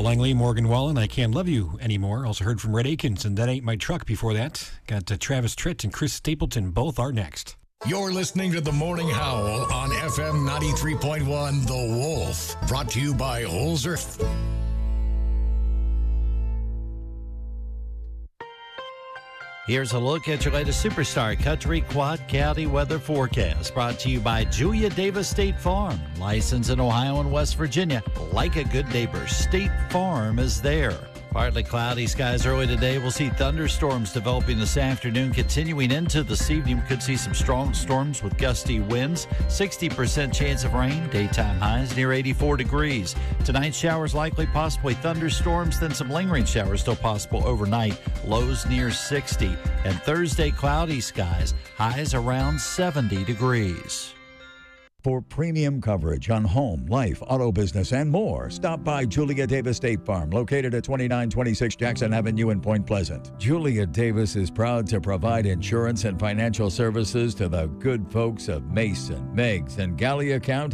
Langley, Morgan Wallen, I Can't Love You Anymore. Also heard from Red Akins and That Ain't My Truck before that. Got Travis Tritt and Chris Stapleton, both are next. You're listening to The Morning Howl on FM 93.1 The Wolf. Brought to you by Holzer. Here's a look at your latest Superstar Country Quad County weather forecast. Brought to you by Julia Davis State Farm. Licensed in Ohio and West Virginia. Like a good neighbor, State Farm is there. Partly cloudy skies early today. We'll see thunderstorms developing this afternoon. Continuing into this evening, we could see some strong storms with gusty winds. 60% chance of rain. Daytime highs near 84 degrees. Tonight, showers likely, possibly thunderstorms, then some lingering showers still possible overnight. Lows near 60. And Thursday, cloudy skies. Highs around 70 degrees. For premium coverage on home, life, auto business, and more, stop by Julia Davis State Farm, located at 2926 Jackson Avenue in Point Pleasant. Julia Davis is proud to provide insurance and financial services to the good folks of Mason, Meigs, and Gallia County.